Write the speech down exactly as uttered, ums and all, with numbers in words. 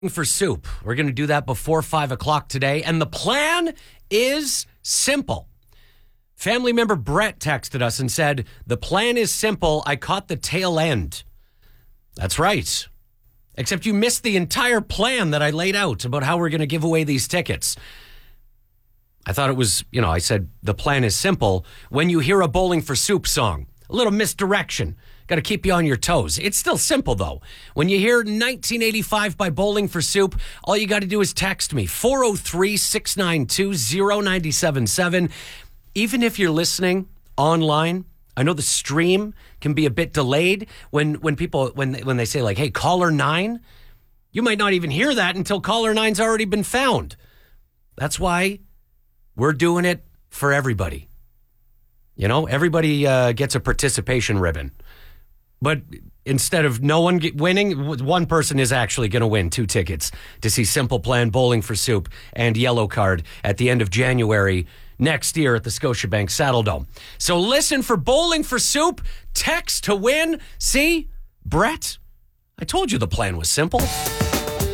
For soup. We're going to do that before five o'clock today. And the plan is simple. Family member Brett texted us and said, the plan is simple. I caught the tail end. That's right. Except you missed the entire plan that I laid out about how we're going to give away these tickets. I thought it was, you know, I said the plan is simple. When you hear a Bowling for Soup song, a little misdirection. Got to keep you on your toes. It's still simple, though. When you hear nineteen eighty-five by Bowling for Soup, all you got to do is text me, four oh three, six nine two, oh nine seven seven. Even if you're listening online, I know the stream can be a bit delayed when, when people, when, when they say like, hey, caller nine, you might not even hear that until caller nine's already been found. That's why we're doing it for everybody. You know, everybody uh, gets a participation ribbon. But instead of no one get winning, one person is actually going to win two tickets to see Simple Plan, Bowling for Soup, and Yellow Card at the end of January next year at the Scotiabank Saddle Dome. So listen for Bowling for Soup. Text to win. See, Brett, I told you the plan was simple.